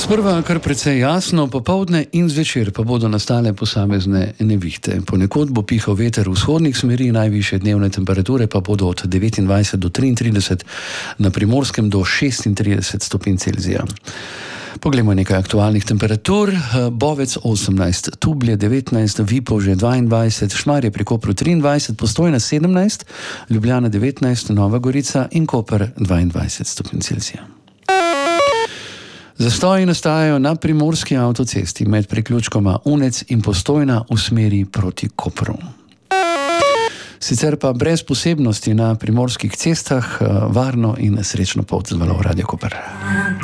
Sprva kar precej jasno, popoldne in zvečer pa bodo nastale posamezne nevihte. Ponekod bo pihal veter vzhodnih smeri, najvišje dnevne temperature pa bodo od 29 do 33, na Primorskem do 36 stopinj Celzija. Poglejmo nekaj aktualnih temperatur. Bovec 18, Tublje 19, Vipavže 22, Šmarje pri Kopru 23, Postojna 17, Ljubljana 19, Nova Gorica in Koper 22 stopinj Celzija. Zastoji nastajajo na primorski avtocesti med priključkoma Unec in Postojna v smeri proti Kopru. Sicer pa brez posebnosti na primorskih cestah, varno in srečno pot z valov Radio Koper.